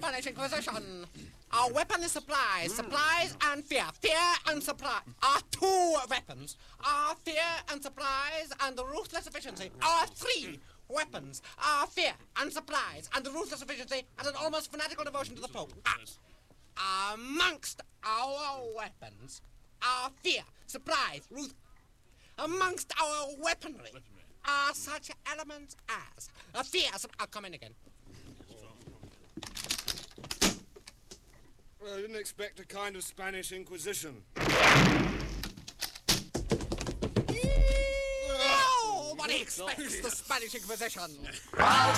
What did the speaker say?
Spanish Inquisition. Our weapon is supplies. Supplies and fear. Fear and supply are two weapons. Our fear and supplies and the ruthless efficiency are three weapons. Our fear and supplies and the ruthless efficiency and an almost fanatical devotion to the Pope. Amongst our weapons, our fear, supplies, amongst our weaponry are such elements as fear. I'll come in again. Well, I didn't expect a kind of Spanish Inquisition. Nobody expects the Spanish Inquisition.